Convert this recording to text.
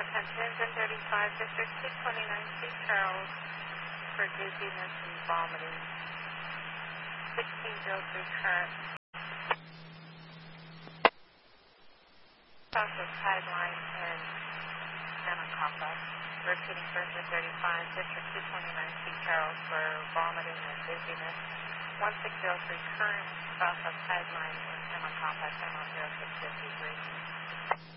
Attention 35, District 229, St. Charles for dizziness and vomiting. 1603 current. South of Sideline and Anacapa. Repeating for 35, District 229, St. Charles for vomiting and dizziness. 1603 current, south of Sideline and Anacapa, 100653.